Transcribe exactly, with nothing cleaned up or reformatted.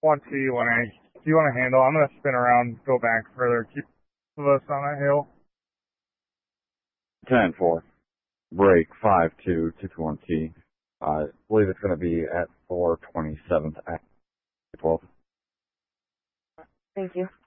one T, one A. Do you want to handle? I'm going to spin around, go back further, keep us on that hill. ten four. Break five two, two two one T. I believe it's going to be at four twenty-seventh at twelve. Thank you.